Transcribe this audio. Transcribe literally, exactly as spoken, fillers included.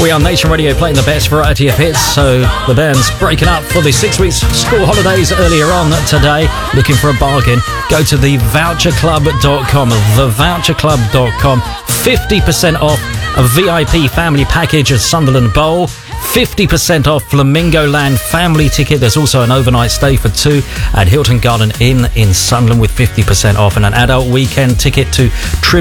We are Nation Radio playing the best variety of hits, so the band's breaking up for the six weeks school holidays earlier on today. Looking for a bargain? Go to the voucher club dot com, the voucher club dot com. fifty percent off a V I P family package at Sunderland Bowl. fifty percent off Flamingo Land family ticket. There's also an overnight stay for two at Hilton Garden Inn in Sunderland with fifty percent off, and an adult weekend ticket to Trib